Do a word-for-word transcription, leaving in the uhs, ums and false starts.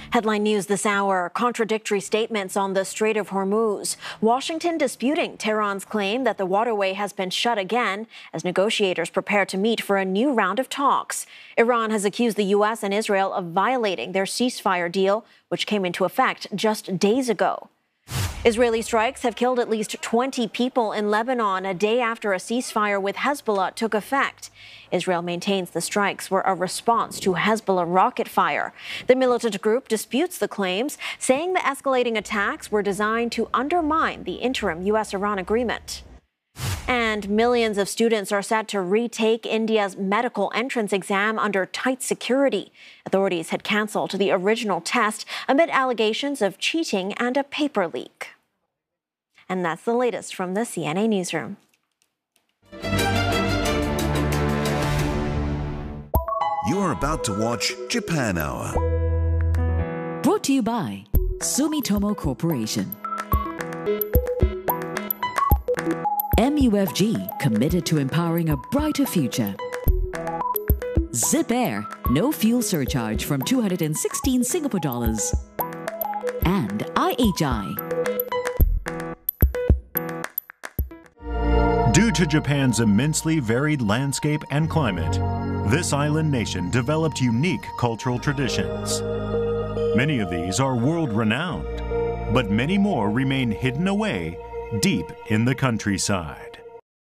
Headline news this hour, contradictory statements on the Strait of Hormuz. Washington disputing Tehran's claim that the waterway has been shut again as negotiators prepare to meet for a new round of talks. Iran has accused the U S and Israel of violating their ceasefire deal, which came into effect just days ago. Israeli strikes have killed at least twenty people in Lebanon a day after a ceasefire with Hezbollah took effect. Israel maintains the strikes were a response to Hezbollah rocket fire. The militant group disputes the claims, saying the escalating attacks were designed to undermine the interim U S Iran agreement. And millions of students are set to retake India's medical entrance exam under tight security. Authorities had canceled the original test amid allegations of cheating and a paper leak. And that's the latest from the C N A Newsroom. You are about to watch Japan Hour. Brought to you by Sumitomo Corporation. M U F G, committed to empowering a brighter future. Zip Air, no fuel surcharge from two hundred sixteen Singapore dollars. And I H I. Due to Japan's immensely varied landscape and climate, this island nation developed unique cultural traditions. Many of these are world-renowned, but many more remain hidden away deep in the countryside.